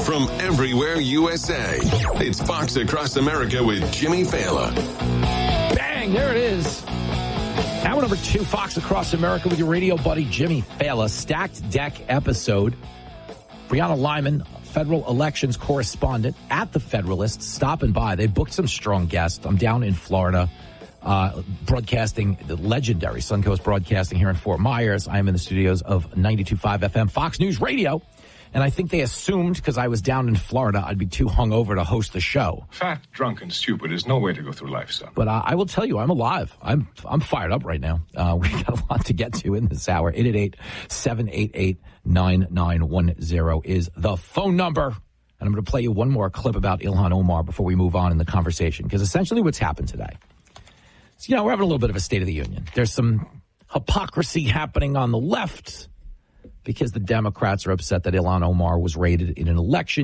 from everywhere USA. It's Fox Across America with Jimmy Fallon. Bang, there it is. Hour number 2, Fox Across America with your radio buddy Jimmy Fallon. Stacked deck episode. Brianna Lyman, federal elections correspondent at the Federalist, stopping by. They booked some strong guests. I'm down in Florida, broadcasting the legendary Suncoast Broadcasting here in Fort Myers. I am in the studios of 92.5 FM Fox News Radio. And I think they assumed, because I was down in Florida, I'd be too hungover to host the show. Fat, drunk, and stupid is no way to go through life, son. But I will tell you, I'm alive. I'm fired up right now. We got a lot to get to in this hour. 888-788-9910 is the phone number. And I'm going to play you one more clip about Ilhan Omar before we move on in the conversation. Because essentially what's happened today is, we're having a little bit of a State of the Union. There's some hypocrisy happening on the left, because the Democrats are upset that Ilhan Omar was raided in an election